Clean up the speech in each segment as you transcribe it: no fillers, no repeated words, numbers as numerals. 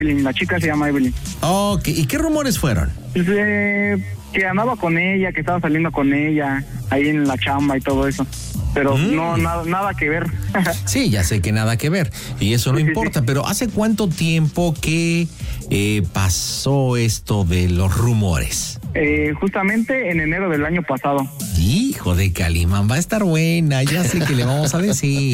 La chica se llama Evelyn. Ok, ¿y qué rumores fueron? Pues, que andaba con ella, que estaba saliendo con ella, ahí en la chamba y todo eso. Pero no, nada que ver. Sí, ya sé que nada que ver, y eso no importa, sí. Pero ¿hace cuánto tiempo que pasó esto de los rumores? Justamente en enero del año pasado. Hijo de Calimán, va a estar buena, ya sé que le vamos a decir.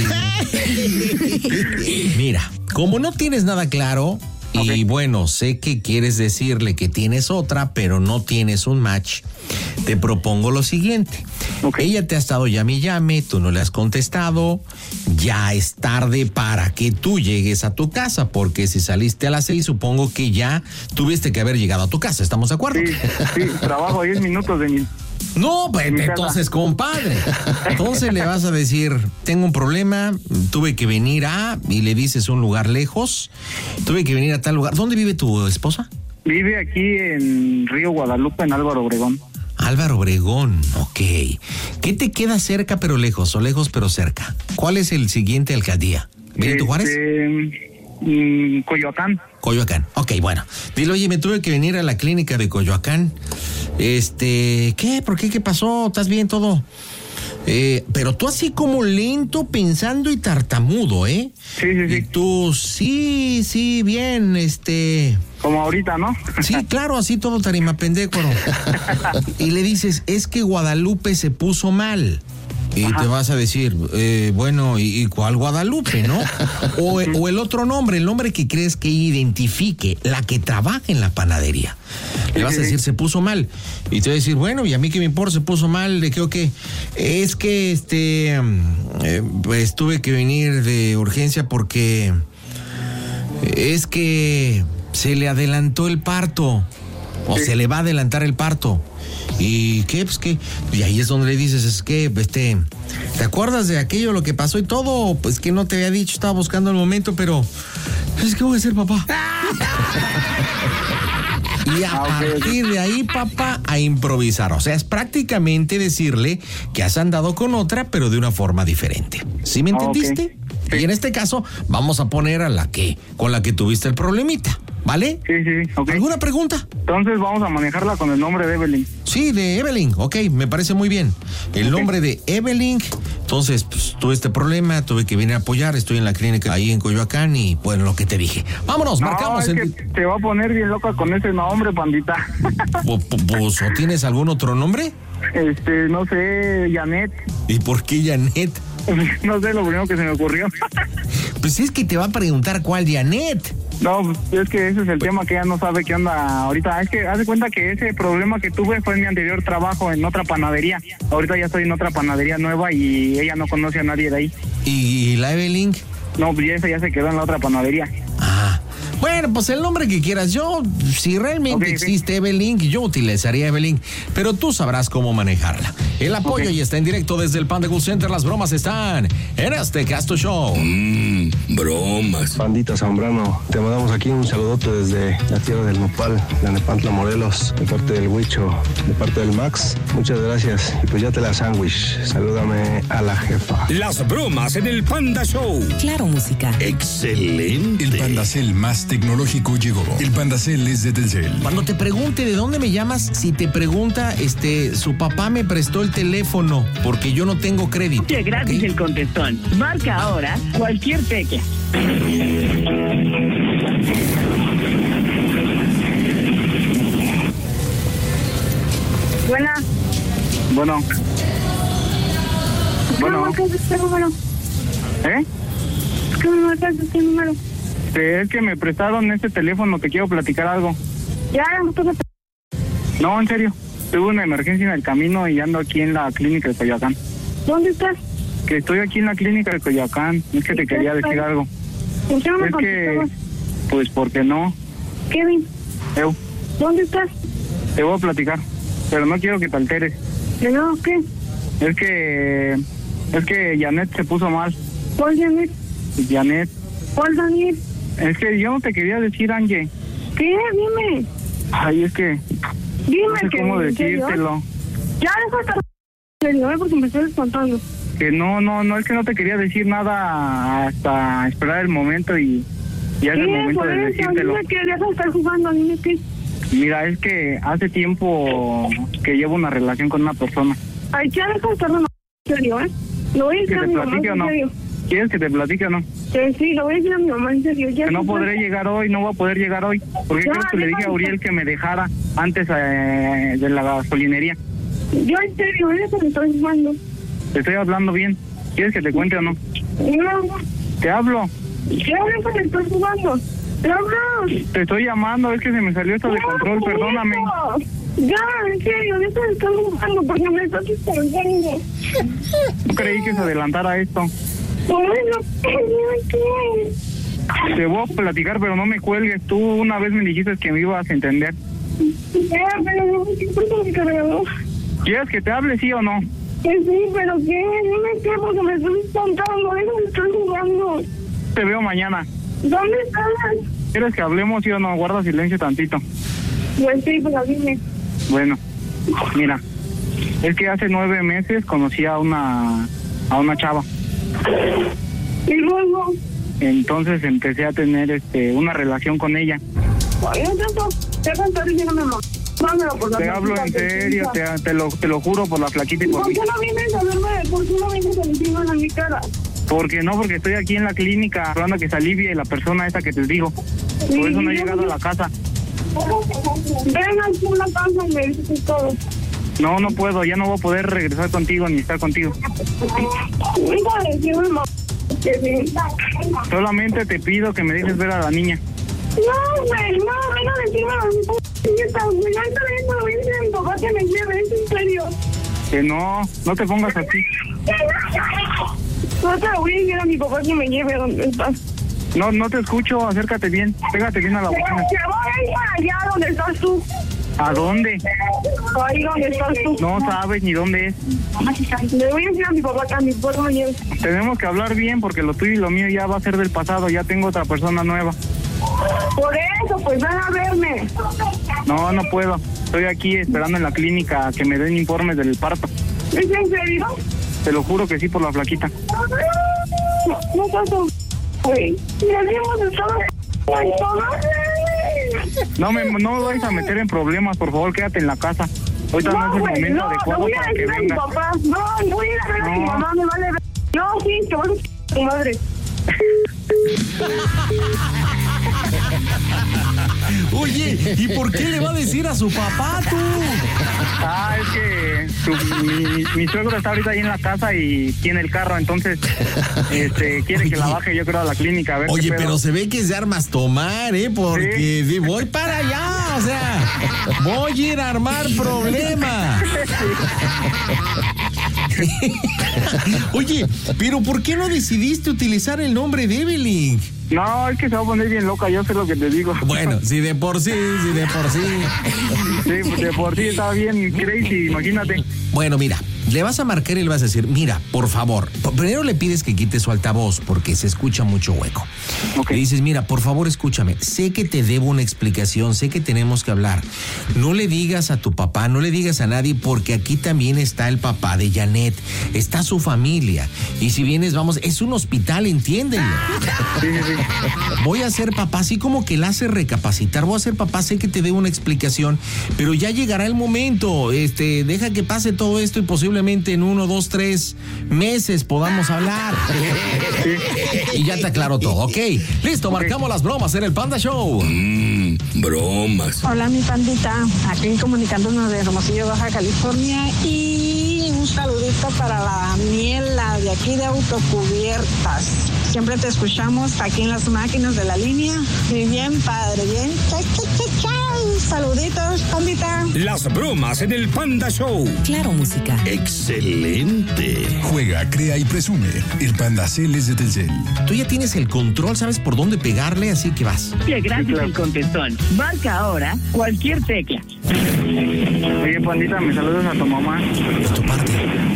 Mira, como no tienes nada claro, y bueno, sé que quieres decirle que tienes otra, pero no tienes un match, te propongo lo siguiente. Ella te ha estado llame y llame, tú no le has contestado, ya es tarde para que tú llegues a tu casa, porque si saliste a las 6, supongo que ya tuviste que haber llegado a tu casa, ¿estamos de acuerdo? Sí, trabajo a 10 minutos de mi... No, pues entonces, compadre, entonces le vas a decir, tengo un problema, tuve que venir y le dices un lugar lejos, tuve que venir a tal lugar. ¿Dónde vive tu esposa? Vive aquí en Río Guadalupe, en Álvaro Obregón. Álvaro Obregón, ok. ¿Qué te queda cerca pero lejos, o lejos pero cerca? ¿Cuál es el siguiente alcaldía? ¿Benito Juárez? Coyoacán. Coyoacán, ok, bueno. Dile, oye, me tuve que venir a la clínica de Coyoacán. ¿Qué? ¿Por qué? ¿Qué pasó? ¿Estás bien todo? Pero tú así como lento, pensando y tartamudo, ¿eh? Sí. Y tú, sí, bien, Como ahorita, ¿no? Sí, claro, así todo tarimapendécoro. Y le dices, es que Guadalupe se puso mal. Y te vas a decir, bueno, ¿y cuál Guadalupe, no? O el otro nombre, el nombre que crees que identifique, la que trabaja en la panadería. Le vas a decir, se puso mal. Y te va a decir, bueno, ¿y a mí qué me importa? Se puso mal, ¿de qué o qué? Es que, pues tuve que venir de urgencia porque es que se le adelantó el parto. O se le va a adelantar el parto. ¿Y qué? Pues qué. Y ahí es donde le dices, es que, ¿te acuerdas de aquello, lo que pasó y todo? Pues que no te había dicho, estaba buscando el momento, pero es que voy a ser papá. Y a partir de ahí, papá, a improvisar. O sea, es prácticamente decirle que has andado con otra, pero de una forma diferente. ¿Sí me entendiste? Sí. Y en este caso, vamos a poner a con la que tuviste el problemita. ¿Vale? Sí, ok. ¿Alguna pregunta? Entonces vamos a manejarla con el nombre de Evelyn. Sí, de Evelyn, ok, me parece muy bien. El nombre de Evelyn. Entonces, pues, tuve este problema, tuve que venir a apoyar, estoy en la clínica ahí en Coyoacán y bueno, lo que te dije. Vámonos, marcamos. Es que te va a poner bien loca con ese nombre, pandita. Pues, ¿o tienes algún otro nombre? No sé, Janet. ¿Y por qué Janet? No sé, lo primero que se me ocurrió. Pues es que te va a preguntar cuál Janet. No, es que ese es el tema, que ella no sabe qué onda ahorita. Es que haz de cuenta que ese problema que tuve fue en mi anterior trabajo en otra panadería. Ahorita ya estoy en otra panadería nueva y ella no conoce a nadie de ahí. ¿Y la Evelyn? No, pues esa ya se quedó en la otra panadería. Bueno, pues el nombre que quieras. Yo, si realmente existe Evelyn, yo utilizaría Evelyn, pero tú sabrás cómo manejarla. El apoyo ya está en directo desde el Panda Cool Center. Las bromas están en este Casto Show. Bromas. Pandita Zambrano, te mandamos aquí un saludote desde la tierra del Nopal, de Nepantla, Morelos, de parte del Huicho, de parte del Max. Muchas gracias. Y pues ya te la sándwich. Salúdame a la jefa. Las bromas en el Panda Show. Claro, música. Excelente. El Pandacel más tecnológico llegó. El Pandacel es de Telcel. Cuando te pregunte de dónde me llamas, si te pregunta, su papá me prestó el teléfono porque yo no tengo crédito. Qué gratis el contestón. Marca ahora cualquier tecla. Bueno. ¿Eh? ¿Qué me marcas este número? Es que me prestaron este teléfono, te quiero platicar algo. Ya, no, en serio. Tuve una emergencia en el camino y ando aquí en la clínica de Coyoacán. ¿Dónde estás? Que estoy aquí en la clínica de Coyoacán. Es que te quería decir algo. ¿Por qué no me contestabas? Pues porque no. Kevin. ¿Dónde estás? Te voy a platicar, pero no quiero que te alteres. ¿No? ¿Qué? Es que Janet se puso mal. ¿Cuál Janet? Janet. ¿Cuál Janet? Es que yo no te quería decir, Angie. ¿Qué? Dime. Ay, es que... Dime, no sé cómo decírtelo. Ya, deja de estar serio, porque me estoy espantando. Que no, es que no te quería decir nada hasta esperar el momento y Ya es el momento de decírtelo. Dime que deja de estar jugando, dime que... Mira, es que hace tiempo que llevo una relación con una persona. Ay, ya deja de estar en serio, ¿eh? Lo voy a decir ¿Que a te mi mamá platique o en no? serio. ¿Quieres que te platique o no? Sí, lo voy a decir a mi mamá en serio. Ya Que no se podré fue. llegar hoy, no voy a poder llegar hoy. ¿Por qué Ya, crees que le dije a déjame. Uriel que me dejara antes de la gasolinería? Yo en serio, eso me estoy jugando. Te estoy hablando bien. ¿Quieres que te cuente o no? No, Te hablo. ya eso me estoy jugando. No, Te estoy llamando, es que se me salió esto de control, perdóname. Ya, en serio, deja de estar jugando porque me estás espantando. No creí que se adelantara esto. Bueno, Te voy a platicar, pero no me cuelgues. Tú una vez me dijiste que me ibas a entender. ya, pero no me importa mi cargador. ¿Quieres que te hable, sí o no? Que sí, pero ¿qué? No me sé porque me estoy espantando, deja de estar jugando. Te veo mañana. ¿Dónde estás? ¿Quieres que hablemos, sí o no? Guarda silencio tantito. Pues sí, pero dime. Bueno, mira, es que hace 9 meses conocí a una chava. Y luego, Entonces empecé a tener una relación con ella. ay, no tanto, te voy a estar diciendo mi mamá. Mándalo por la Te hablo en flaquita, serio, te lo juro por la flaquita y por ¿Por mí. qué no vienes a verme? ¿Por qué no vienes a decirme en mi cara? Porque no, porque estoy aquí en la clínica hablando que se alivie la persona esa que te digo. Por eso no he llegado a la casa. Ven aquí a la casa y me dices todo. No puedo, ya no voy a poder regresar contigo ni estar contigo. Vengo a decirme, mamá, que sí. Solamente te pido que me dejes ver a la niña. No, güey, no, ven a decirme a mi papá. Güey, ahorita vengo, lo voy a decir a mi papá que me lleve, es en serio. Que no te pongas así. No te lo voy a decir a mi papá que me lleve donde estás. No te escucho, acércate bien, pégate bien a la bocina. Que voy a ir para allá donde estás tú. ¿A dónde? Ahí donde estás tú. No sabes ni dónde es. Le voy a decir a mi papá que a mi papá me lleve. Tenemos que hablar bien porque lo tuyo y lo mío ya va a ser del pasado, ya tengo otra persona nueva. Por eso, pues ven a verme. No puedo. Estoy aquí esperando en la clínica a que me den informes del parto. ¿Es en serio? Te lo juro que sí por la flaquita. No tanto, güey. Y así hemos estado en todo. No me vayas a meter en problemas, por favor, quédate en la casa. Ahorita no es el güey, momento no, le adecuado voy a para que decir a mi vengas. papá. No, voy a ir a ver a mi No. mamá, me vale ver. No, sí, te voy a decir a tu madre. Oye, ¿y por qué le va a decir a su papá tú? Es que mi suegro está ahorita ahí en la casa y tiene el carro, entonces quiere que la baje yo creo a la clínica. A ver Oye, qué pedo. pero se ve que es de armas tomar, porque voy para allá, o sea, voy a ir a armar problema. Oye, pero ¿por qué no decidiste utilizar el nombre de Evelyn? No, es que se va a poner bien loca, yo sé lo que te digo. Bueno, si de por sí. Sí, de por sí está bien crazy, imagínate. Bueno, mira, le vas a marcar y le vas a decir, mira, por favor, primero le pides que quite su altavoz porque se escucha mucho hueco. Ok. Le dices, mira, por favor, escúchame, sé que te debo una explicación, sé que tenemos que hablar. No le digas a tu papá, no le digas a nadie porque aquí también está el papá de Janet, está su familia. Y si vienes, vamos, es un hospital, entiéndelo. Sí. Voy a ser papá, así como que la hace recapacitar. Voy a ser papá, sé que te debo una explicación, pero ya llegará el momento. Deja que pase todo esto y posiblemente en 1, 2, 3 meses podamos hablar. Y ya te aclaro todo, ¿ok? Listo, marcamos las bromas en el Panda Show. Bromas. Hola, mi pandita. Aquí comunicándonos de Hermosillo, Baja California. Y un saludito para la Miela de aquí de Autocubiertas. Siempre te escuchamos aquí en las máquinas de la línea. Y bien padre, bien. Chau. Saluditos, pandita. Las bromas en el Panda Show. Claro, música. Excelente. Juega, crea y presume. El Pandacel es de Telcel. Tú ya tienes el control, sabes por dónde pegarle, así que vas. Que gracias claro. el contestón. Marca ahora cualquier tecla. Oye, pandita, me saludas a tu mamá. De tu parte.